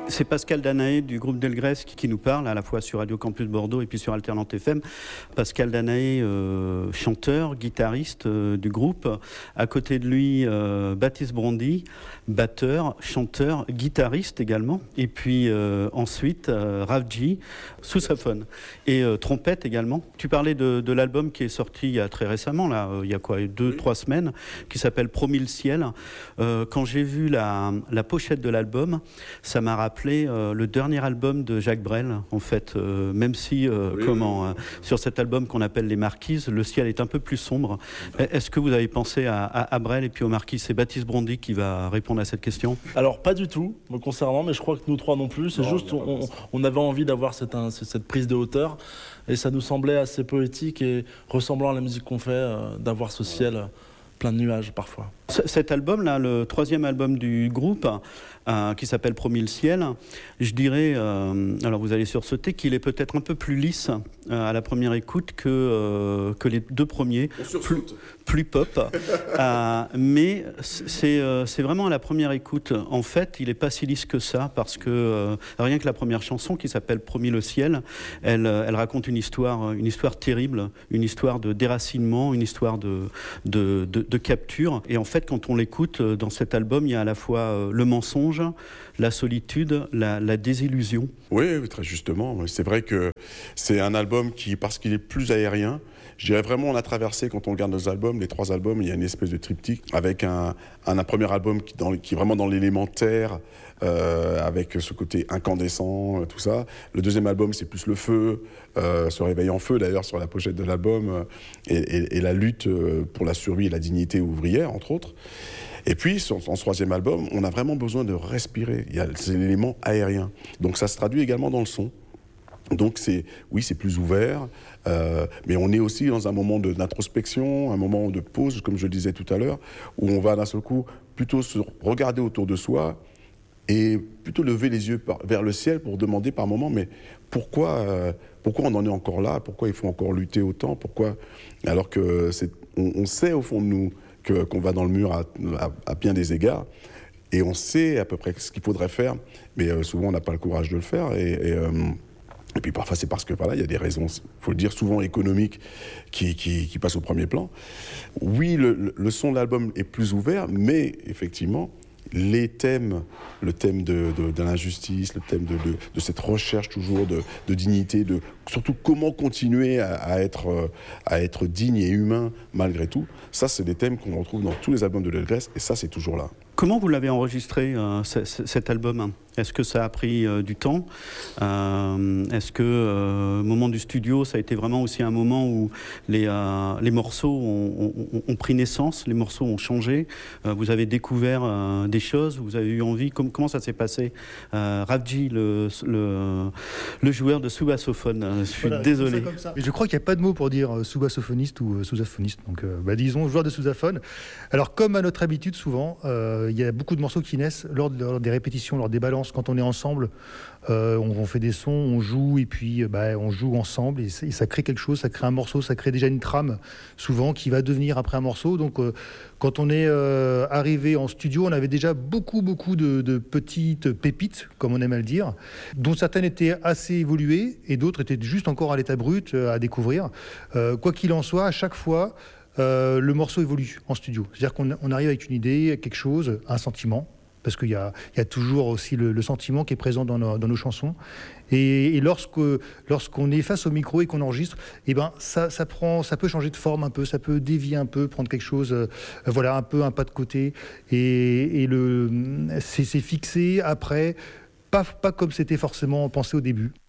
C'est Pascal Danaé du groupe Delgrès qui nous parle, à la fois sur Radio Campus Bordeaux et puis sur Alternante FM. Pascal Danaé, chanteur, guitariste du groupe. À côté de lui, Baptiste Brandy, batteur, chanteur, guitariste également. Et puis ensuite, Ravji, sousaphone et trompette également. Tu parlais de l'album qui est sorti il y a très récemment, là, il y a quoi, 2-3 semaines, qui s'appelle Promis le ciel. Quand j'ai vu la pochette de l'album, ça m'a rappelé le dernier album de Jacques Brel, en fait, même si sur cet album qu'on appelle Les Marquises, le ciel est un peu plus sombre. Est-ce que vous avez pensé à Brel et puis aux Marquises? C'est Baptiste Brandy qui va répondre à cette question. Alors pas du tout me concernant, mais je crois que nous trois non plus. C'est juste on avait envie d'avoir cette prise de hauteur et ça nous semblait assez poétique et ressemblant à la musique qu'on fait, d'avoir ce ciel plein de nuages parfois. Cet album-là, le troisième album du groupe, qui s'appelle Promis le ciel, je dirais, alors vous allez sursauter, qu'il est peut-être un peu plus lisse à la première écoute que les deux premiers, plus pop, mais c'est vraiment à la première écoute. En fait, il n'est pas si lisse que ça, parce que rien que la première chanson, qui s'appelle Promis le ciel, elle raconte une histoire terrible, une histoire de déracinement, une histoire de capture. Et en fait, quand on l'écoute dans cet album, il y a à la fois le mensonge, la solitude, la désillusion. Oui, très justement. C'est vrai que c'est un album qui, parce qu'il est plus aérien, je dirais vraiment, on a traversé, quand on regarde nos albums, les 3 albums, il y a une espèce de triptyque avec un premier album qui est vraiment dans l'élémentaire, avec ce côté incandescent, tout ça. Le deuxième album, c'est plus le feu, se réveille en feu d'ailleurs sur la pochette de l'album, et la lutte pour la survie et la dignité ouvrière, entre autres. Et puis, en ce troisième album, on a vraiment besoin de respirer. Il y a l'élément aérien. Donc ça se traduit également dans le son. Donc c'est plus ouvert, mais on est aussi dans un moment d'introspection, un moment de pause, comme je le disais tout à l'heure, où on va d'un seul coup plutôt se regarder autour de soi et plutôt lever les yeux vers le ciel pour demander par moments, mais pourquoi on en est encore là? Pourquoi il faut encore lutter autant? Pourquoi? Alors que on sait au fond de nous qu'on va dans le mur à bien des égards, et on sait à peu près ce qu'il faudrait faire, mais souvent on n'a pas le courage de le faire, et puis parfois c'est parce que il y a des raisons, il faut le dire, souvent économiques, qui passent au premier plan. Oui, le son de l'album est plus ouvert, mais effectivement, les thèmes, le thème de l'injustice, le thème de cette recherche toujours de dignité, surtout comment continuer à être digne et humain malgré tout, ça c'est des thèmes qu'on retrouve dans tous les albums de Delgrès, et ça c'est toujours là. Comment vous l'avez enregistré, cet album? Est-ce que ça a pris du temps? Est-ce que au moment du studio, ça a été vraiment aussi un moment où les morceaux ont pris naissance, les morceaux ont changé, vous avez découvert des choses, vous avez eu envie, comment ça s'est passé? Ravji, le joueur de sous-bassophone, je suis désolé. Mais je crois qu'il n'y a pas de mot pour dire sous-bassophoniste ou sous-saphoniste, donc disons joueur de sous-saphone. Alors comme à notre habitude souvent, il y a beaucoup de morceaux qui naissent lors des répétitions, lors des balances, quand on est ensemble, on fait des sons, on joue, et puis on joue ensemble, et ça crée quelque chose, ça crée un morceau, ça crée déjà une trame, souvent, qui va devenir après un morceau. Donc quand on est arrivé en studio, on avait déjà beaucoup de petites pépites, comme on aime à le dire, dont certaines étaient assez évoluées, et d'autres étaient juste encore à l'état brut, à découvrir. Quoi qu'il en soit, à chaque fois, le morceau évolue en studio. C'est-à-dire qu'on arrive avec une idée, quelque chose, un sentiment, parce qu'il y a toujours aussi le sentiment qui est présent dans nos chansons. Et lorsqu'on est face au micro et qu'on enregistre, ça peut changer de forme un peu, ça peut dévier un peu, prendre quelque chose, un peu un pas de côté. Et c'est fixé après, pas comme c'était forcément pensé au début.